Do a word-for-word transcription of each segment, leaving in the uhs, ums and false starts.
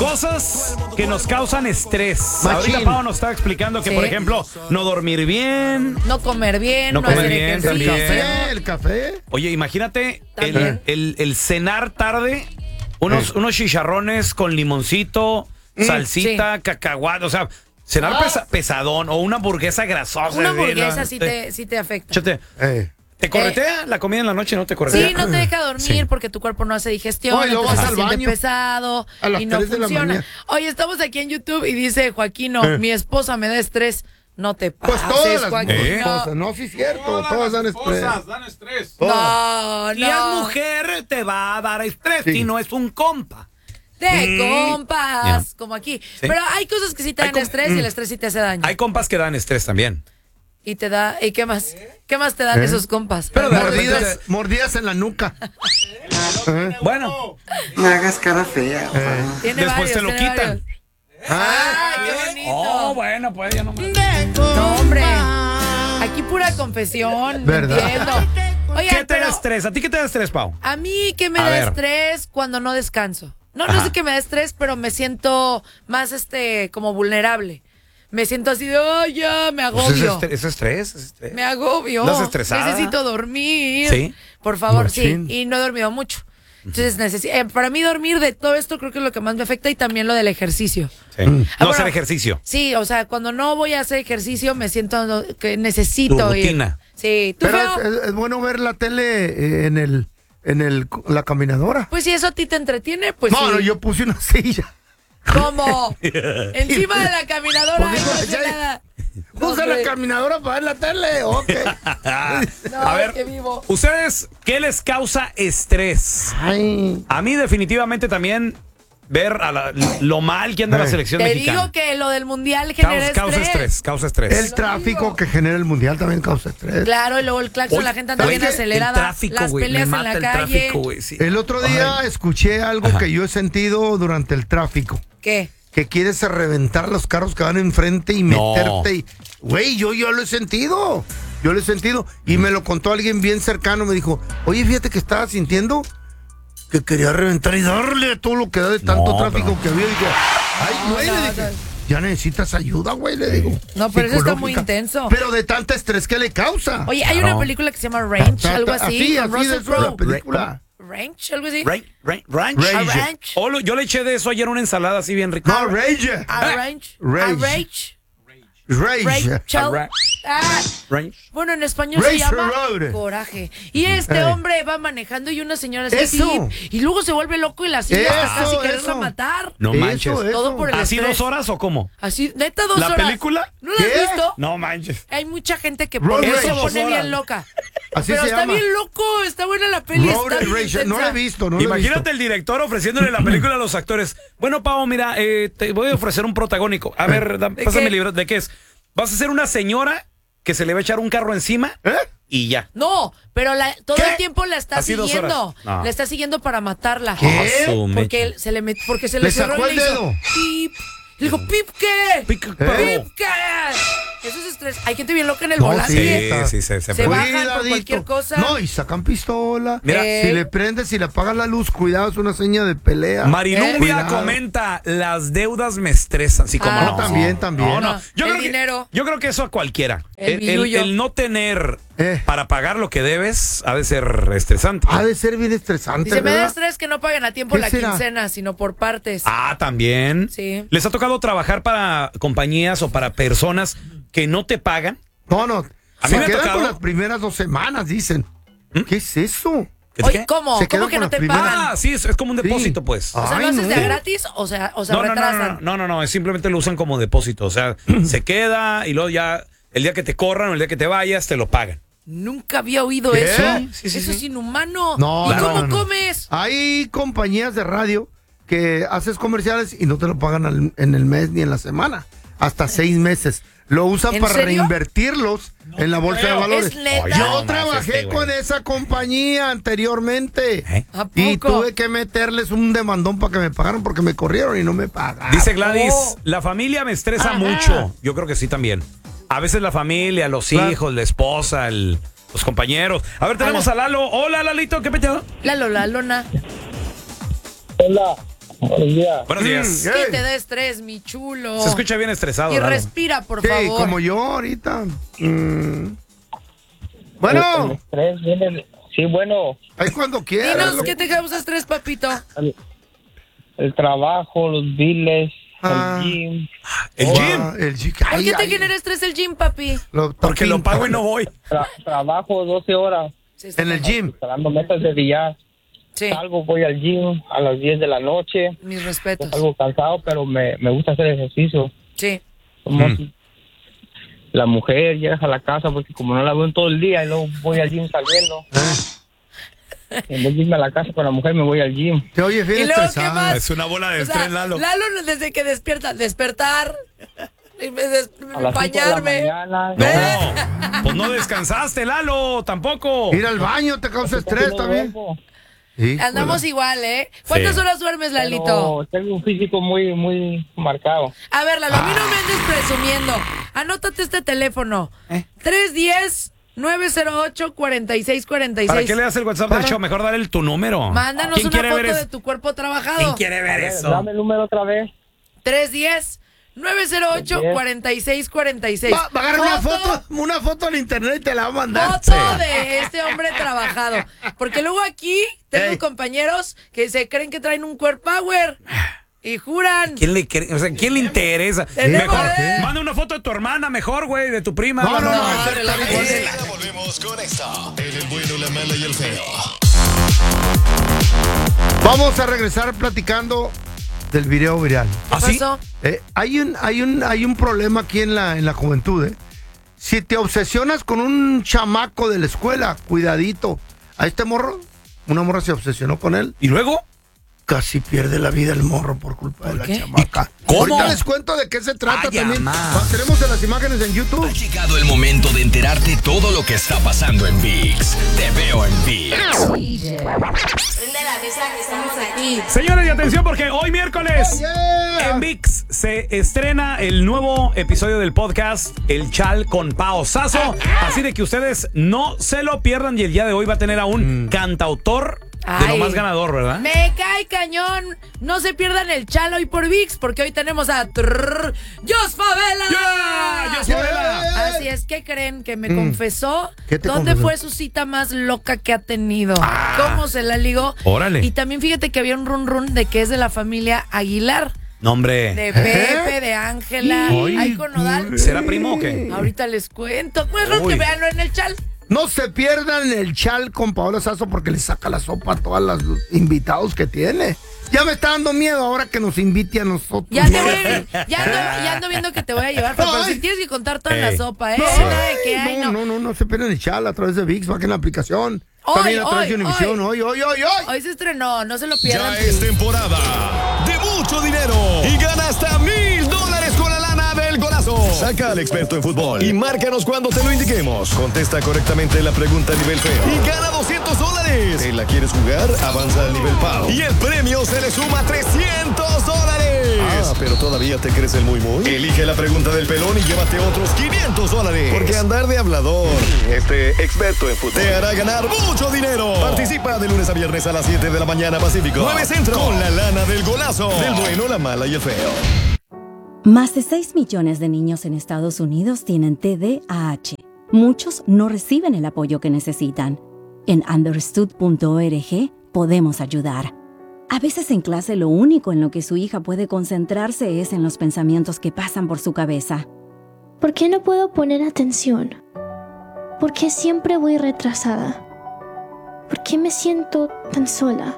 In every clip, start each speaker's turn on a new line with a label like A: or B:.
A: Cosas que nos causan estrés.
B: Machín.
A: Ahorita Pau nos estaba explicando que,
C: Sí.
A: por ejemplo, no dormir bien.
C: No comer bien,
A: No
C: no,
A: comer
C: hacer
A: bien,
B: El
C: ejercicio.
A: también.
B: café, el café.
A: Oye, imagínate el,
C: También.
A: el- el cenar tarde, unos, unos chicharrones con limoncito, salsita, cacahuate, o sea, cenar pesa- pesadón o una hamburguesa grasosa.
C: Una
A: de la-
C: hamburguesa sí te, sí te afecta.
A: Chate,
B: Eh.
A: ¿te corretea la comida en la noche? ¿No te corretea?
C: Sí, no te deja dormir
A: Sí.
C: porque tu cuerpo no hace digestión,
B: No, y luego
C: entonces
B: vas
C: se
B: al
C: siente
B: baño
C: pesado
B: a las
C: y no
B: tres de la
C: funciona.
B: mañana.
C: Oye, estamos aquí en YouTube y dice Joaquino,
B: Eh.
C: mi esposa me da estrés. No te pases,
B: Pues todas las
C: Joaquino.
B: esposas, no, sí es cierto, todas, dan estrés.
D: dan estrés.
C: No,
A: Si es
C: no.
A: mujer, te va a dar estrés
B: Sí.
A: si no es un compa.
C: De compas,
A: Ya.
C: como aquí. Pero hay cosas que sí te
A: Hay
C: dan
A: com-
C: estrés y el estrés sí te hace daño.
A: Hay compas que dan estrés también.
C: Y te da, ¿y qué más? ¿Qué más te dan
B: ¿Eh?
C: esos compas?
A: Pero de
B: Mordidas,
A: repente-
B: mordidas en la nuca. ¿Eh?
A: Bueno,
E: No hagas cara fea.
C: Tiene
A: después
C: varios,
A: te lo
C: tiene
A: quitan.
C: varios.
B: Ah,
C: ¡Ay, qué bonito!
A: Oh, bueno, pues ya no me...
C: No, hombre. Aquí pura confesión, me
B: ¿Verdad?
C: entiendo. Oye,
A: ¿Qué te
C: pero
A: da estrés? ¿A ti qué te da estrés, Pau?
C: a mí que me
A: A
C: da
A: ver.
C: estrés cuando no descanso. No, no
A: Ajá.
C: sé qué me da estrés, pero me siento más, este, como vulnerable. Me siento así de, oh, ya, me
A: Pues es
C: agobio.
A: estrés, es estrés, es estrés.
C: Me agobio.
A: ¿Estás estresada?
C: Necesito dormir.
A: Sí.
C: Por favor,
B: Machín.
C: sí. Y no he dormido mucho. Entonces, necesi- eh, para mí dormir de todo esto creo que es lo que más me afecta y también lo del ejercicio.
A: Sí.
C: Ah,
A: No
C: bueno.
A: hacer ejercicio.
C: Sí, o sea, cuando no voy a hacer ejercicio me siento no, que necesito
A: Tu
C: ir.
A: rutina.
C: Sí, ¿tú,
B: pero
C: Feo?
B: es, es- es bueno ver la tele eh, en el en el la caminadora.
C: Pues si eso a ti te entretiene, pues
B: no,
C: sí.
B: no, yo puse una silla.
C: ¿Cómo? Encima de la caminadora
B: Pues
C: ay,
B: digo,
C: no hace
B: ya-
C: nada.
B: Puse
C: No,
B: la
C: hombre.
B: caminadora para ver la tele. Ok.
C: No,
A: A ver,
C: qué vivo.
A: ¿ustedes qué les causa estrés?
B: Ay.
A: A mí definitivamente también ver a la- lo mal que anda la
B: Eh.
A: selección
C: Te
A: mexicana.
C: digo que lo del mundial genera
A: Causa, causa
C: estrés.
A: estrés, causa estrés.
B: El tráfico que genera el mundial también causa estrés.
C: Claro, y luego el claxon,
A: Oye,
C: la gente anda
A: ¿sabes
C: bien
A: qué?
C: acelerada.
A: El tráfico,
C: las
A: güey,
C: peleas
A: me
C: en
A: mata
C: la
A: el
C: calle.
A: tráfico, güey, sí.
B: El otro día escuché algo
A: Ajá.
B: que yo he sentido durante el tráfico.
C: ¿Qué?
B: Que quieres reventar los carros que van enfrente y
A: No.
B: meterte. y- Güey, yo, yo lo he sentido. Yo lo he sentido. Y me lo contó alguien bien cercano. Me dijo, oye, fíjate que estaba sintiendo que quería reventar y darle a todo lo que da de tanto
A: No,
B: tráfico
A: pero-
B: que había. Y digo, ay, güey,
C: no,
B: le dije,
C: no.
B: ya necesitas ayuda, güey, le digo.
C: No, pero eso está muy
B: psicológica.
C: intenso.
B: Pero de tanto estrés que le causa.
C: Oye, hay
A: Claro.
C: una película que se llama Range,
B: Ta- ta-
C: algo así,
B: así,
C: con
B: así de
C: Russell
B: eso, la
C: Crowe.
B: película.
C: Range, algo así.
A: Ranch, ranch, ranch.
B: Range.
C: Ranch.
A: Oh, lo- yo le eché de eso ayer una ensalada así bien rica.
B: No, Rage.
C: A Range.
B: Rage.
C: A Rage.
B: Rage.
C: Rachel.
A: Ra-
C: Ah,
A: Ranch.
C: bueno, en español
B: Race
C: se llama
B: Road.
C: Coraje. Y este
B: Eh.
C: hombre va manejando y una señora así,
B: Eso.
C: y luego se vuelve loco y la sigue hasta
B: Eso,
C: casi quererla
B: eso.
C: matar.
A: No
B: Eso,
A: manches.
B: eso.
C: Todo por el
A: ¿Así
C: estrés.
A: dos horas o cómo?
C: Así, neta, dos
A: ¿La
C: horas.
A: película?
C: ¿No la has
B: ¿Qué?
C: visto?
A: No manches.
C: Hay mucha gente que
B: Road
C: por eso se
B: Rage.
C: pone
A: Dos horas.
C: bien loca.
B: Así
C: Pero
B: se
C: está
B: llama.
C: bien loco, está buena la peli.
B: Road
C: está bien
B: Rage. No lo he
C: intensa.
B: visto, no lo he
A: Imagínate
B: visto.
A: el director ofreciéndole la película a los actores. Bueno, Pau, mira, eh, te voy a ofrecer un protagónico. A ver, da- pásame
C: qué?
A: el libro. ¿De qué es? Vas a ser una señora que se le va a echar un carro encima
B: ¿Eh?
A: y ya.
C: No, pero la- todo
A: ¿Qué?
C: el tiempo la está
A: Así dos
C: siguiendo.
A: horas. No.
C: La está siguiendo para matarla.
B: ¿Qué?
A: Ah, su mecha.
C: Porque él se le met- porque se le,
B: ¿Le
C: cerró
B: sacó
C: y
B: el
C: le hizo
B: dedo?
C: pip. Le dijo, ¿pip qué?
A: Pic-
C: ¿Pip
A: pero-
C: qué? Eso es estrés. Hay gente bien loca en el
B: No,
C: volante.
B: sí,
A: Sí,
B: está.
A: sí, se, se
C: Se
A: fue.
C: bajan por
B: Cuidadito.
C: cualquier cosa.
B: No, y sacan pistola.
A: Mira,
C: Eh.
B: Si le prendes, si le apagas la luz, cuidado, es una seña de pelea.
A: Marilumbia
B: Cuidado.
A: comenta, las deudas me estresan, así como
C: Ah,
A: no.
B: también, también.
A: No, no.
C: No,
A: Yo,
C: el
A: creo que,
C: dinero.
A: yo creo que eso a cualquiera.
C: El
A: El, el-
C: billuyo.
A: el no tener
B: Eh.
A: para pagar lo que debes ha de ser estresante.
B: Ha de ser bien estresante,
C: Dice, me da
B: ¿verdad?
C: estrés que no paguen a tiempo
B: ¿Qué
C: la
B: será?
C: quincena, sino por partes.
A: Ah, también.
C: Sí.
A: ¿Les ha tocado trabajar para compañías o para personas que no te pagan?
B: No, no.
A: A mí
B: Se
A: me ha
B: quedan
A: tocado-
B: con las primeras dos semanas, dicen. ¿Qué es eso?
A: ¿Es
C: Oye,
A: qué?
C: ¿cómo?
B: Se
C: ¿Cómo
B: quedan
C: que
B: con
C: no
B: las
C: te
B: primeras-
C: pagan?
A: Ah, sí, es, es como un depósito,
B: Sí.
A: pues.
C: O sea,
B: Ay,
C: ¿lo haces
B: no.
C: de a gratis o sea, o se
A: No, no, no,
C: retrasan?
A: no, no, no, no, simplemente lo usan como depósito. O sea, se queda y luego ya el día que te corran o el día que te vayas, te lo pagan.
C: Nunca había oído
B: ¿Qué?
C: eso.
A: Sí, sí,
C: eso
A: sí.
C: es inhumano.
B: No,
C: ¿Y
B: claro,
C: cómo
B: no, no.
C: comes?
B: Hay compañías de radio que haces comerciales y no te lo pagan al- en el mes ni en la semana. Hasta seis meses. Lo usan
C: ¿En
B: para
C: serio?
B: reinvertirlos en la bolsa de valores.
C: ¿Es neta?
A: Oye,
B: Yo
A: no,
B: trabajé
A: este, güey.
B: con esa compañía anteriormente.
A: ¿Eh?
C: ¿A
B: Y
C: poco?
B: tuve que meterles un demandón para que me pagaran porque me corrieron y no me pagaron.
A: Dice Gladys,
C: Oh.
A: la familia me estresa
C: Ajá.
A: mucho. Yo creo que sí también. A veces la familia, los
B: Claro.
A: hijos, la esposa, el- los compañeros. A ver, tenemos a Lalo. Hola, Lalito, ¿qué peteado?
C: La Lola, Lona.
F: Hola,
D: Buenos días.
A: Buenos días.
B: Mm,
C: Que
B: hey.
C: te dé estrés, mi chulo.
A: Se escucha bien estresado.
C: Y
A: Lalo.
C: respira, por
B: Sí,
C: favor.
B: como yo ahorita. Mm.
D: El, el
B: Bueno,
D: estrés viene de- Sí, bueno,
B: ahí cuando quieras.
C: Dinos,
B: lo-
C: ¿qué te causa estrés, papito?
D: el, el trabajo, los biles,
B: Ah.
D: el gym.
A: El
D: Oh,
A: gym.
B: Ah, el gym.
C: ¿Por
B: Ay,
C: qué te
B: ay,
C: genera estrés el gym, papi?
B: lo-
A: Porque lo
B: pinta.
A: pago y no voy.
D: tra- trabajo doce horas,
C: Sí, está
B: En el
C: mal.
B: gym.
D: instalando metas de billar.
C: Sí,
D: Salgo, voy al gym a las diez de la noche.
C: mis respetos.
D: Salgo cansado, pero me, me gusta hacer ejercicio.
C: Sí.
D: Como
B: Mm.
D: si la mujer llegas a la casa, porque como no la veo en todo el día, y luego voy al gym saliendo. En vez de irme a la casa con la mujer, me voy al gym.
B: Te oyes bien
C: ¿Y luego qué
B: estresado.
C: más?
A: Es una bola de
C: O sea,
A: estrés, Lalo.
C: Lalo desde que despierta, despertar, y me des-
D: A las cinco de la
C: bañarme.
D: mañana.
A: No, pues no descansaste, Lalo, tampoco.
B: Ir al baño te causa estrés
D: No
B: también.
D: duermo,
B: Sí,
C: Andamos
B: hola.
C: igual, ¿eh? ¿Cuántas
A: Sí.
C: horas duermes, Lalito?
D: pero tengo un físico muy, muy marcado.
C: A ver, Lalo, a mí no me andes presumiendo. Anótate este teléfono.
A: ¿Eh?
C: tres uno cero, nueve cero ocho, cuatro seis cuatro seis.
A: ¿Para qué le das el WhatsApp del
B: Para.
A: show? Mejor dale el- tu número.
C: Mándanos
A: ¿Quién
C: una
A: quiere
C: foto
A: ver
C: de
A: eso?
C: tu cuerpo trabajado.
A: ¿Quién quiere ver eso?
D: Dame el número otra vez.
C: tres uno cero, nueve cero ocho, cuatro seis cuatro seis.
B: Va, va a agarrar una foto, una foto al internet y te la va a mandar.
C: Foto de este hombre trabajado. Porque luego aquí tengo
B: Ey.
C: compañeros que se creen que traen un core power y juran.
A: ¿Quién le, cre- o sea, ¿quién le interesa?
C: Tenemos,
A: Mejor,
C: ¿eh?
A: manda una foto de tu hermana, mejor, güey, de tu prima.
B: No, no,
A: Lalo.
B: no,
C: No,
B: está-
C: relaja.
B: está bien.
F: Enseguida volvemos con esta. En el bueno, la mala y el feo.
B: Vamos a regresar platicando del video viral.
C: ¿Qué
A: ¿Ah, sí?
C: pasó?
B: Eh, hay un, hay un, hay un problema aquí en la, en la juventud, ¿eh? Si te obsesionas con un chamaco de la escuela, cuidadito. A este morro, una morra se obsesionó con él,
A: ¿Y luego?
B: casi pierde la vida el morro por culpa de la
C: qué?
B: chamaca.
A: ¿Cómo?
B: Ahorita les cuento de qué se trata
A: Ay,
B: también.
A: amá.
B: Va, tenemos en las imágenes en YouTube.
F: Ha llegado el momento de enterarte todo lo que está pasando en ViX. Te veo en ViX.
C: Y
A: Señores, y atención porque hoy miércoles
B: Yeah.
A: en ViX se estrena el nuevo episodio del podcast El Chal con Pao Sasso. Así de que ustedes no se lo pierdan y el día de hoy va a tener a un cantautor de lo
C: Ay.
A: más ganador, ¿verdad?
C: me cae cañón. No se pierdan el chalo hoy por ViX, porque hoy tenemos a Trrr, Jos Favela.
A: ¡Ya! ¡Jos Favela!
C: Así es que creen que me confesó
B: ¿Qué te
C: dónde
B: confesó?
C: fue su cita más loca que ha tenido, cómo se la ligó.
A: Órale.
C: Y también fíjate que había un run run de que es de la familia Aguilar,
A: No, hombre.
C: de Pepe, de Ángela,
B: Ay,
C: ahí con Nodal.
A: ¿Será primo o qué?
C: Ahorita les cuento. Pues
A: Uy.
C: que veanlo en el chal.
B: No se pierdan el chal con Paola Sasso porque le saca la sopa a todos los invitados que tiene. Ya me está dando miedo ahora que nos invite a nosotros.
C: Ya te voy, ya ando, ya ando viendo que te voy a llevar, pero
B: Ay.
C: si tienes que contar toda
A: Ey.
C: la sopa, ¿eh?
B: No,
C: Nada de que, ay,
B: no,
C: no.
B: no, no, no se pierdan el chal a través de ViX, bajen la aplicación.
C: Hoy,
B: También a través
C: hoy,
B: de Univision. Hoy, hoy, hoy, hoy.
C: Hoy se estrenó, no se lo pierdan.
F: Ya es temporada de mucho dinero y gana hasta mil dólares con la lana del golazo. Saca al experto en fútbol y márcanos cuando te lo indiquemos. Contesta correctamente la pregunta a nivel feo y gana doscientos dólares. ¿Te la quieres jugar? Avanza al nivel Pau y el premio se le suma trescientos dólares. Ah, pero todavía te crees el muy muy. Elige la pregunta del pelón y llévate otros quinientos dólares. Porque andar de hablador, este experto en fútbol, te hará ganar mucho dinero. Participa de lunes a viernes a las siete de la mañana Pacífico. nueve Centro. Con la lana del golazo. Del bueno, la mala y el feo.
G: Más de seis millones de niños en Estados Unidos tienen T D A H. Muchos no reciben el apoyo que necesitan. En understood punto org podemos ayudar. A veces en clase lo único en lo que su hija puede concentrarse es en los pensamientos que pasan por su cabeza.
H: ¿Por qué no puedo poner atención? ¿Por qué siempre voy retrasada? ¿Por qué me siento tan sola?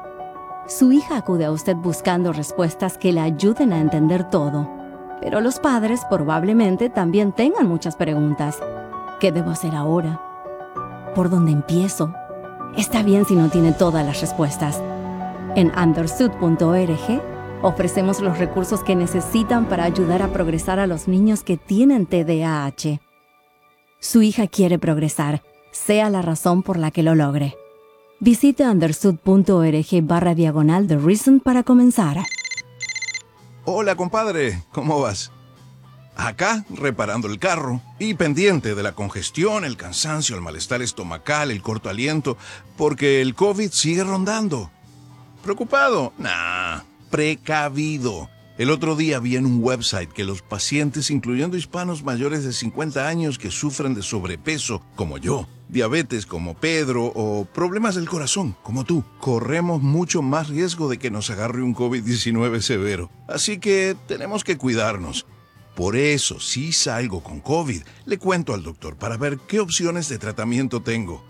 G: Su hija acude a usted buscando respuestas que le ayuden a entender todo. Pero los padres probablemente también tengan muchas preguntas. ¿Qué debo hacer ahora? ¿Por dónde empiezo? Está bien si no tiene todas las respuestas. En understood punto org ofrecemos los recursos que necesitan para ayudar a progresar a los niños que tienen T D A H. Su hija quiere progresar, sea la razón por la que lo logre. Visite understood punto org barra diagonal The Reason para comenzar.
I: Hola, compadre, ¿cómo vas? Acá, reparando el carro y pendiente de la congestión, el cansancio, el malestar estomacal, el corto aliento, porque el COVID sigue rondando. ¿Preocupado? Nah, precavido. El otro día vi en un website que los pacientes, incluyendo hispanos mayores de cincuenta años que sufren de sobrepeso, como yo, diabetes como Pedro o problemas del corazón como tú, corremos mucho más riesgo de que nos agarre un COVID diecinueve severo. Así que tenemos que cuidarnos. Por eso, si salgo con COVID, le cuento al doctor para ver qué opciones de tratamiento tengo.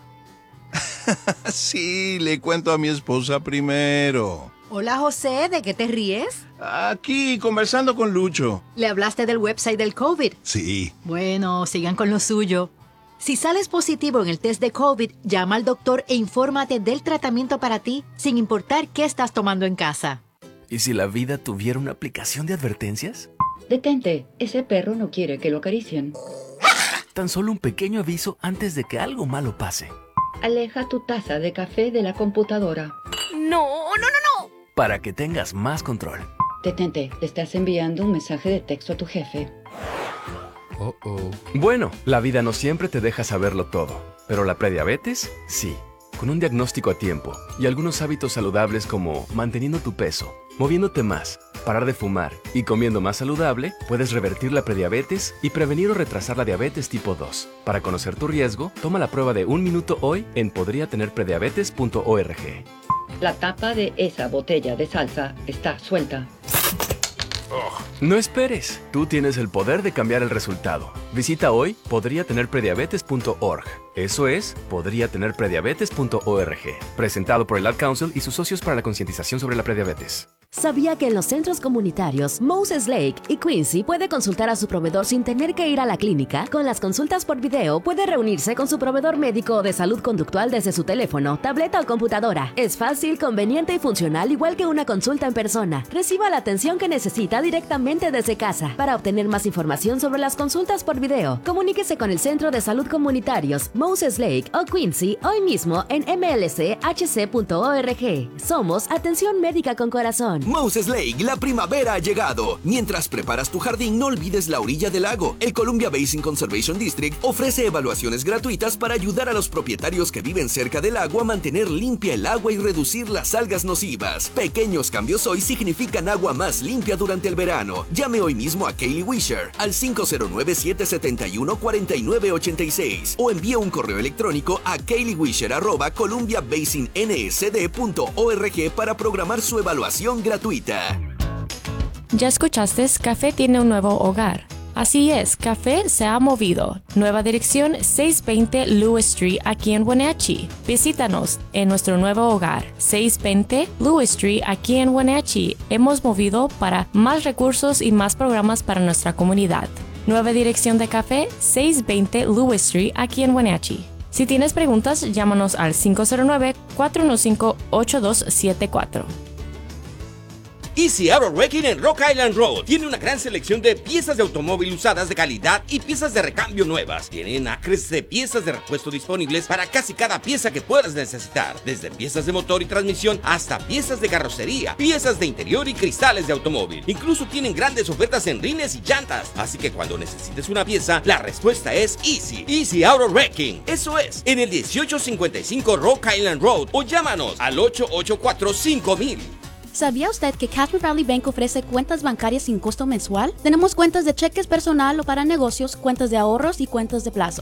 I: Sí, le cuento a mi esposa primero.
J: Hola, José, ¿de qué te ríes?
I: Aquí, conversando con Lucho.
J: ¿Le hablaste del website del COVID?
I: Sí.
J: Bueno, sigan con lo suyo. Si sales positivo en el test de COVID, llama al doctor e infórmate del tratamiento para ti, sin importar qué estás tomando en casa.
K: ¿Y si la vida tuviera una aplicación de advertencias?
L: Detente, ese perro no quiere que lo acaricien.
K: Tan solo un pequeño aviso antes de que algo malo pase.
L: Aleja tu taza de café de la computadora.
J: No, no, no, no.
K: Para que tengas más control.
L: Detente, le estás enviando un mensaje de texto a tu jefe.
K: Oh, oh. Bueno, la vida no siempre te deja saberlo todo, pero la prediabetes, sí. Con un diagnóstico a tiempo y algunos hábitos saludables como manteniendo tu peso, moviéndote más, parar de fumar y comiendo más saludable, puedes revertir la prediabetes y prevenir o retrasar la diabetes tipo dos. Para conocer tu riesgo, toma la prueba de un minuto hoy en podría tener prediabetes punto org.
L: La tapa de esa botella de salsa está suelta.
K: No esperes, tú tienes el poder de cambiar el resultado. Visita hoy podría tener prediabetes punto org. Eso es, podría tener prediabetes punto org. Presentado por el Ad Council y sus socios para la concientización sobre la prediabetes.
M: ¿Sabía que en los centros comunitarios Moses Lake y Quincy puede consultar a su proveedor sin tener que ir a la clínica? Con las consultas por video puede reunirse con su proveedor médico de salud conductual desde su teléfono, tableta o computadora. Es fácil, conveniente y funcional igual que una consulta en persona. Reciba la atención que necesita directamente desde casa. Para obtener más información sobre las consultas por video, comuníquese con el Centro de Salud Comunitarios Moses Lake o Quincy hoy mismo en m l c h c punto org. Somos Atención Médica con Corazón.
N: Moses Lake, la primavera ha llegado. Mientras preparas tu jardín, no olvides la orilla del lago. El Columbia Basin Conservation District ofrece evaluaciones gratuitas para ayudar a los propietarios que viven cerca del lago a mantener limpia el agua y reducir las algas nocivas. Pequeños cambios hoy significan agua más limpia durante el verano. Llame hoy mismo a Kaylee Wisher al cinco cero nueve, siete siete uno, cuatro nueve ocho seis o envíe un correo electrónico a kayleewisher arroba columbia basin n s d punto org para programar su evaluación gratuita. gratuita.
O: Ya escuchaste, Café tiene un nuevo hogar. Así es, Café se ha movido. Nueva dirección seiscientos veinte Lewis Street aquí en Wenatchee. Visítanos en nuestro nuevo hogar, seiscientos veinte Lewis Street aquí en Wenatchee. Hemos movido para más recursos y más programas para nuestra comunidad. Nueva dirección de Café, seiscientos veinte Lewis Street aquí en Wenatchee. Si tienes preguntas, llámanos al cinco cero nueve, cuatro uno cinco, ocho dos siete cuatro.
P: Easy Auto Wrecking en Rock Island Road tiene una gran selección de piezas de automóvil usadas de calidad y piezas de recambio nuevas. Tienen acres de piezas de repuesto disponibles para casi cada pieza que puedas necesitar, desde piezas de motor y transmisión hasta piezas de carrocería, piezas de interior y cristales de automóvil. Incluso tienen grandes ofertas en rines y llantas, así que cuando necesites una pieza, la respuesta es Easy. Easy Auto Wrecking, eso es, en el dieciocho cincuenta y cinco Rock Island Road o llámanos al ocho ocho cuatro, cinco mil.
Q: ¿Sabía usted que Catherine Valley Bank ofrece cuentas bancarias sin costo mensual? Tenemos cuentas de cheques personal o para negocios, cuentas de ahorros y cuentas de plazo.